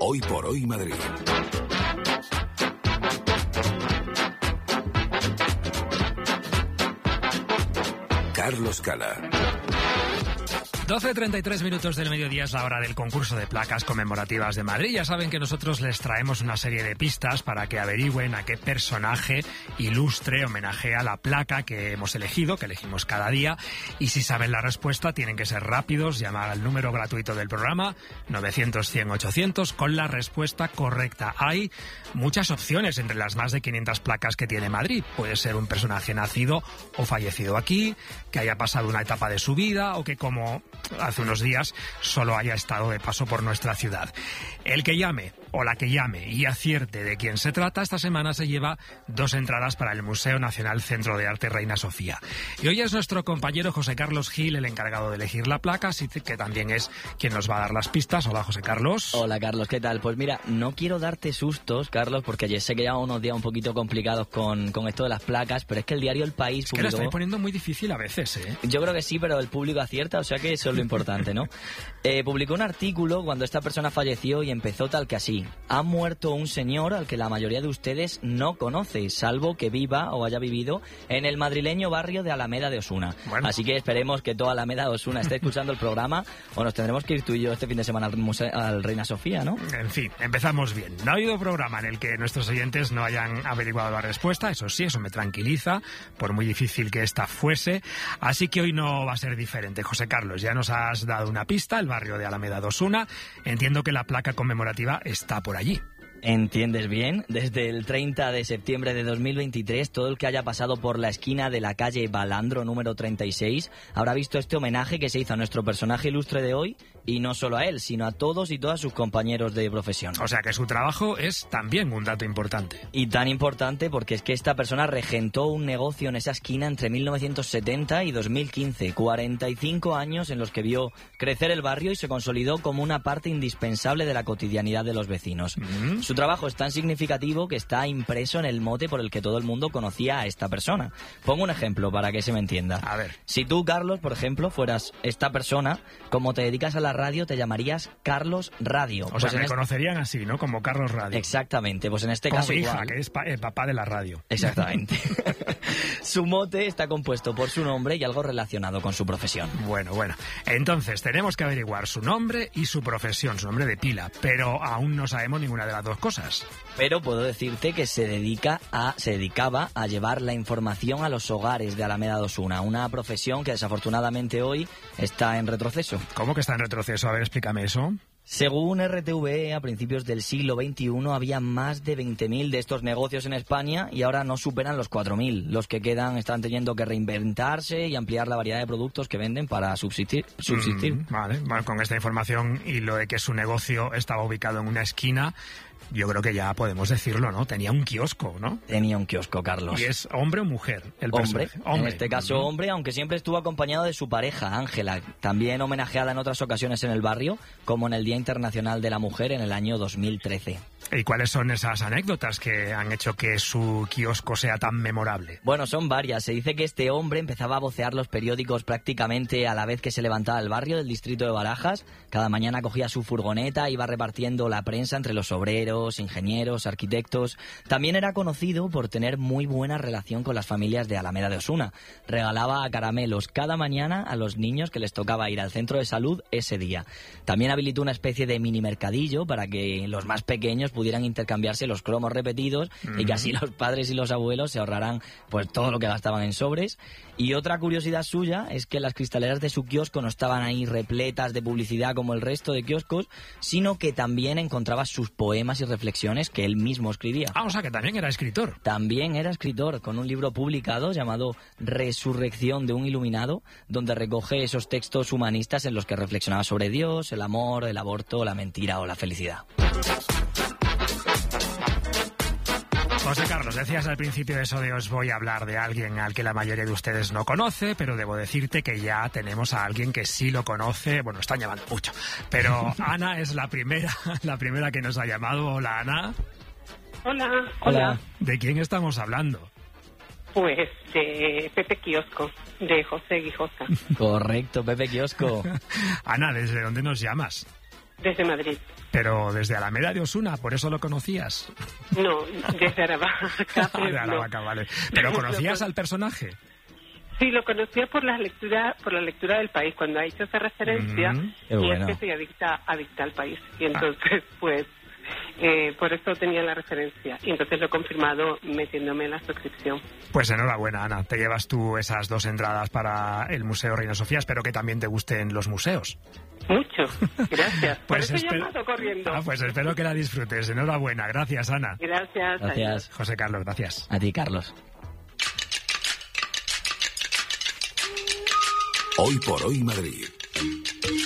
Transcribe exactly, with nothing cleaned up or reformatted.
Hoy por Hoy Madrid. Carlos Cala. doce treinta y tres minutos del mediodía es la hora del concurso de placas conmemorativas de Madrid. Ya saben que nosotros les traemos una serie de pistas para que averigüen a qué personaje ilustre homenajea la placa que hemos elegido, que elegimos cada día. Y si saben la respuesta, tienen que ser rápidos, llamar al número gratuito del programa, novecientos, cien, ochocientos, con la respuesta correcta. Hay muchas opciones entre las más de quinientas placas que tiene Madrid. Puede ser un personaje nacido o fallecido aquí, que haya pasado una etapa de su vida o que, como hace unos días, solo haya estado de paso por nuestra ciudad. El que llame o la que llame y acierte de quién se trata, esta semana se lleva dos entradas para el Museo Nacional Centro de Arte Reina Sofía. Y hoy es nuestro compañero José Carlos Gil el encargado de elegir la placa, así que también es quien nos va a dar las pistas. Hola, José Carlos. Hola, Carlos, ¿qué tal? Pues mira, no quiero darte sustos, Carlos, porque ya sé que llevamos unos días un poquito complicados con, con esto de las placas, pero es que el diario El País es que publicó... lo estáis poniendo muy difícil a veces, ¿eh? Yo creo que sí, pero el público acierta, o sea que eso es lo importante, ¿no? Eh, publicó un artículo cuando esta persona falleció y empezó tal que así. Ha muerto un señor al que la mayoría de ustedes no conoce, salvo que viva o haya vivido en el madrileño barrio de Alameda de Osuna. Bueno. Así que esperemos que toda Alameda de Osuna esté escuchando el programa, o nos tendremos que ir tú y yo este fin de semana al, museo, al Reina Sofía, ¿no? En fin, empezamos bien. No ha habido programa en el que nuestros oyentes no hayan averiguado la respuesta, eso sí, eso me tranquiliza, por muy difícil que esta fuese. Así que hoy no va a ser diferente. José Carlos, ya nos has dado una pista, el barrio de Alameda de Osuna. Entiendo que la placa conmemorativa está por allí. Entiendes bien, desde el treinta de septiembre de dos mil veintitrés, todo el que haya pasado por la esquina de la calle Balandro número treinta y seis habrá visto este homenaje que se hizo a nuestro personaje ilustre de hoy, y no solo a él, sino a todos y todas sus compañeros de profesión. O sea que su trabajo es también un dato importante. Y tan importante porque es que esta persona regentó un negocio en esa esquina entre mil novecientos setenta y dos mil quince, cuarenta y cinco años en los que vio crecer el barrio y se consolidó como una parte indispensable de la cotidianidad de los vecinos. Mm-hmm. Su trabajo es tan significativo que está impreso en el mote por el que todo el mundo conocía a esta persona. Pongo un ejemplo para que se me entienda. A ver. Si tú, Carlos, por ejemplo, fueras esta persona, como te dedicas a la radio, te llamarías Carlos Radio. O pues sea, me este... conocerían así, ¿no? Como Carlos Radio. Exactamente, pues en este como caso mi hija, igual. que es pa el papá de la radio. Exactamente. Su mote está compuesto por su nombre y algo relacionado con su profesión. Bueno, bueno. Entonces, tenemos que averiguar su nombre y su profesión, su nombre de pila, pero aún no sabemos ninguna de las dos cosas. Pero puedo decirte que se dedica a, se dedicaba a llevar la información a los hogares de Alameda de Osuna, una profesión que desafortunadamente hoy está en retroceso. ¿Cómo que está en retroceso? A ver, explícame eso. Según R T V E, a principios del siglo veintiuno había más de veinte mil de estos negocios en España y ahora no superan los cuatro mil. Los que quedan están teniendo que reinventarse y ampliar la variedad de productos que venden para subsistir. subsistir. Mm, vale, bueno, con esta información y lo de que su negocio estaba ubicado en una esquina, yo creo que ya podemos decirlo, ¿no? Tenía un kiosco, ¿no? Tenía un kiosco, Carlos. ¿Y es hombre o mujer el hombre, hombre, en este caso uh-huh. hombre, aunque siempre estuvo acompañado de su pareja, Ángela, también homenajeada en otras ocasiones en el barrio, como en el Día Internacional de la Mujer en el año dos mil trece. ¿Y cuáles son esas anécdotas que han hecho que su kiosco sea tan memorable? Bueno, son varias. Se dice que este hombre empezaba a vocear los periódicos prácticamente a la vez que se levantaba el barrio del distrito de Barajas. Cada mañana cogía su furgoneta, iba repartiendo la prensa entre los obreros, ingenieros, arquitectos. También era conocido por tener muy buena relación con las familias de Alameda de Osuna. Regalaba caramelos cada mañana a los niños que les tocaba ir al centro de salud ese día. También habilitó una especie de mini mercadillo para que los más pequeños pudieran intercambiarse los cromos repetidos uh-huh. y que así los padres y los abuelos se ahorraran pues todo lo que gastaban en sobres. Y otra curiosidad suya es que las cristaleras de su kiosco no estaban ahí repletas de publicidad como el resto de kioscos, sino que también encontraba sus poemas y reflexiones que él mismo escribía. Ah, o sea que también era escritor. También era escritor, con un libro publicado llamado Resurrección de un Iluminado, donde recoge esos textos humanistas en los que reflexionaba sobre Dios, el amor, el aborto, la mentira o la felicidad. José Carlos, decías al principio eso de os voy a hablar de alguien al que la mayoría de ustedes no conoce, pero debo decirte que ya tenemos a alguien que sí lo conoce. Bueno, están llamando mucho, pero Ana es la primera, la primera que nos ha llamado. Hola, Ana. Hola, hola. Hola. ¿De quién estamos hablando? Pues de Pepe Kiosco, de José Guijosa. Correcto, Pepe Kiosco. Ana, ¿desde dónde nos llamas? Desde Madrid. Pero desde Alameda de Osuna, ¿por eso lo conocías? No, desde Aravaca. de Aravaca, no. Vale. ¿Pero conocías al personaje? Sí, lo conocía por la lectura, por la lectura del País, cuando ha hecho esa referencia, Mm, y bueno. es que soy adicta, adicta al País. Y entonces, ah. pues, eh, por eso tenía la referencia. Y entonces lo he confirmado metiéndome en la suscripción. Pues enhorabuena, Ana. Te llevas tú esas dos entradas para el Museo Reina Sofía. Espero que también te gusten los museos. Mucho, gracias. pues por eso espero... he llamado corriendo. Ah, pues espero que la disfrutes. Enhorabuena. Gracias, Ana. Gracias. Gracias. José Carlos, gracias. A ti, Carlos. Hoy por hoy Madrid.